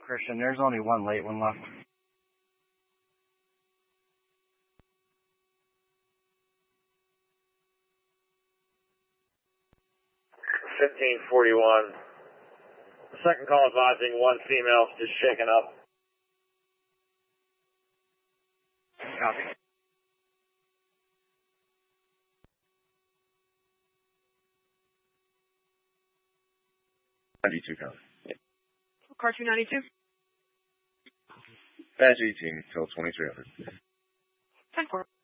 Christian, there's only one late one left. 1541. The second call advising one female is shaken up. Copy. Car 292. Badge 18 till 2300. 10-4.